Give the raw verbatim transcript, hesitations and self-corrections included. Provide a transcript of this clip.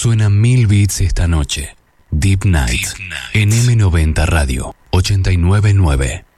Suenan mil beats esta noche. Deep Night, Deep Night. En eme noventa Radio ochenta y nueve punto nueve.